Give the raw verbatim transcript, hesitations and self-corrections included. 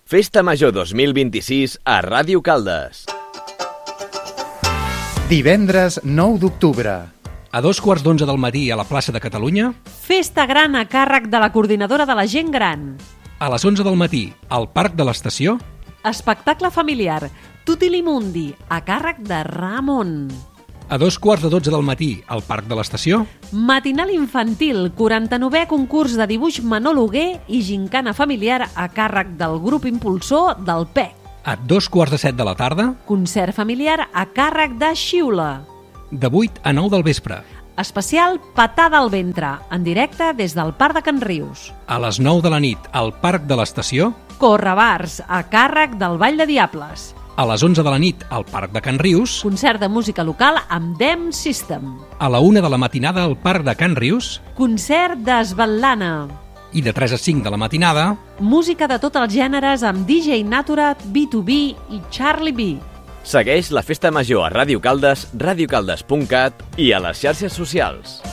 Festa Major dos mil vint-i-sis a Ràdio Caldes. Divendres nou d'octubre. A dos quarts d'onze del matí a la plaça de Catalunya. Festa gran a càrrec de la Coordinadora de la Gent Gran. A les onze del matí al Parc de l'Estació. Espectacle familiar Tutilimundi a càrrec de Ramon. A dos quarts de dotze del matí al Parc de l'Estació. Matinal infantil, quaranta-novè concurs de dibuix Manol Hugué i gincana familiar a càrrec del grup impulsor del P E C. A dos quarts de set de la tarda. Concert familiar a càrrec de Xiula. De vuit a nou del vespre. Especial Patada al ventre, en directe des del Parc de Can Rius. A les nou de la nit al Parc de l'Estació. Correbars, a càrrec del Ball de Diables. A les onze de la nit al Parc de Can Rius. Concert de música local amb Dem System. A la una de la matinada al Parc de Can Rius. Concert d'Esbatlana. I de tres a cinc de la matinada. Música de tots els gèneres amb D J Natura, B dos B i Charlie B. Segueix la Festa Major a Ràdio Caldes, radiocaldes punt cat i a les xarxes socials.